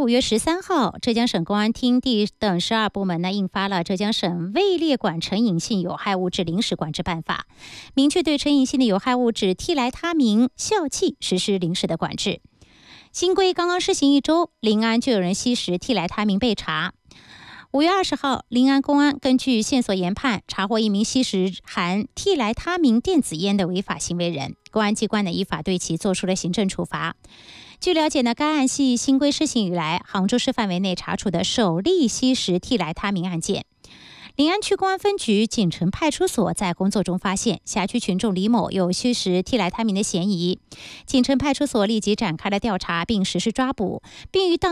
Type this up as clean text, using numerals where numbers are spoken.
5月13号，浙江省公安厅地等12部门印发了《浙江省位列管成瘾性有害物质临时管制办法》，明确对成瘾性的有害物质替来他明、笑气实施临时的管制。新规刚刚施行1周，临安就有人吸食替来他明被查。5月20号，临安公安根据线索研判，查获一名吸食含替来他明电子烟的违法行为人，公安机关依法对其作出了行政处罚。据了解该案系新规施行以来，杭州市范围内查处的首例吸食替来他明案件。临安区公安分局锦城派出所在工作中发现辖区群众李某有吸食替来他明的嫌疑，锦城派出所立即展开了调查，并实施抓捕，并于当